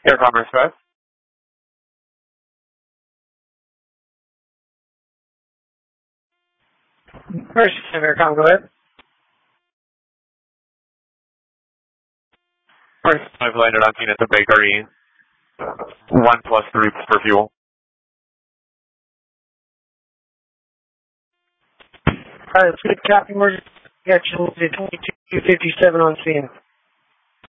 Air Commerce Express. First, Aircom, go ahead. First, I've landed on scene at the bakery. 1+3 for fuel. Alright, let's get copy. We're actually 2257 on scene.